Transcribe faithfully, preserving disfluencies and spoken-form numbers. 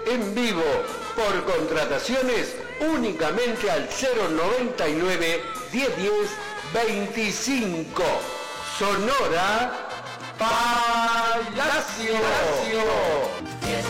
en vivo. Por contrataciones únicamente al cero noventa y nueve, diez diez, veinticinco. Sonora Palacio.